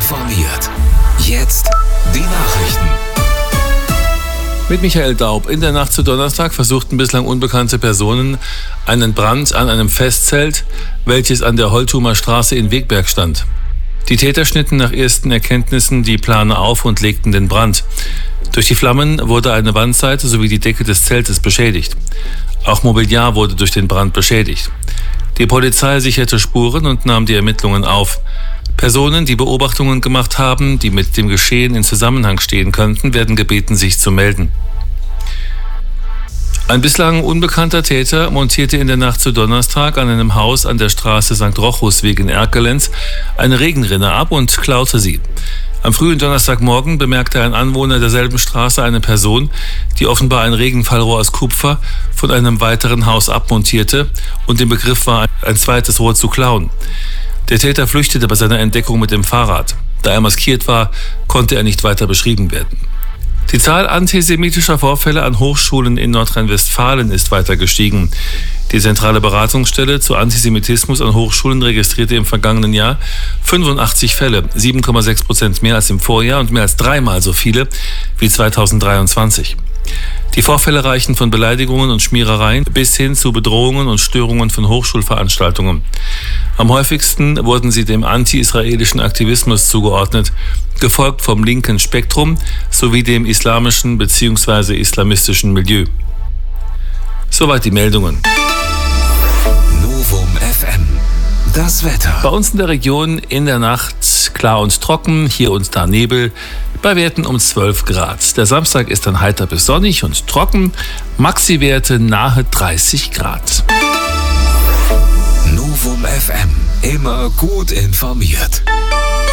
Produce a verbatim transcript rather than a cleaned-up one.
informiert. Jetzt die Nachrichten. Mit Michael Daub. In der Nacht zu Donnerstag versuchten bislang unbekannte Personen einen Brand an einem Festzelt, welches an der Holtumer Straße in Wegberg stand. Die Täter schnitten nach ersten Erkenntnissen die Plane auf und legten den Brand. Durch die Flammen wurde eine Wandseite sowie die Decke des Zeltes beschädigt. Auch Mobiliar wurde durch den Brand beschädigt. Die Polizei sicherte Spuren und nahm die Ermittlungen auf. Personen, die Beobachtungen gemacht haben, die mit dem Geschehen in Zusammenhang stehen könnten, werden gebeten, sich zu melden. Ein bislang unbekannter Täter montierte in der Nacht zu Donnerstag an einem Haus an der Straße Sankt Rochusweg in Erkelenz eine Regenrinne ab und klaute sie. Am frühen Donnerstagmorgen bemerkte ein Anwohner derselben Straße eine Person, die offenbar ein Regenfallrohr aus Kupfer von einem weiteren Haus abmontierte und im Begriff war, ein zweites Rohr zu klauen. Der Täter flüchtete bei seiner Entdeckung mit dem Fahrrad. Da er maskiert war, konnte er nicht weiter beschrieben werden. Die Zahl antisemitischer Vorfälle an Hochschulen in Nordrhein-Westfalen ist weiter gestiegen. Die zentrale Beratungsstelle zu Antisemitismus an Hochschulen registrierte im vergangenen Jahr fünfundachtzig Fälle, sieben Komma sechs Prozent mehr als im Vorjahr und mehr als dreimal so viele wie zweitausenddreiundzwanzig. Die Vorfälle reichen von Beleidigungen und Schmierereien bis hin zu Bedrohungen und Störungen von Hochschulveranstaltungen. Am häufigsten wurden sie dem anti-israelischen Aktivismus zugeordnet, gefolgt vom linken Spektrum sowie dem islamischen bzw. islamistischen Milieu. Soweit die Meldungen. Novum F M. Das Wetter. Bei uns in der Region in der Nacht klar und trocken, hier und da Nebel, bei Werten um zwölf Grad. Der Samstag ist dann heiter bis sonnig und trocken, Maxi-Werte nahe dreißig Grad. Novum F M, immer gut informiert.